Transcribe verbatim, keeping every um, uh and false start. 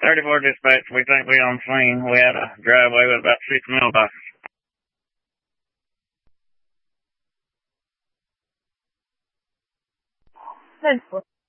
thirty-four dispatch, we think we on scene. We had a driveway with about six mailboxes. ten four.